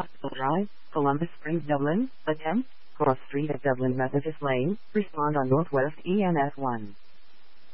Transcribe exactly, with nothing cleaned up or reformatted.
Hospital Drive, Columbus Springs, Dublin. Attempt, Cross Street at Dublin Methodist Lane. Respond on Northwest E N S one.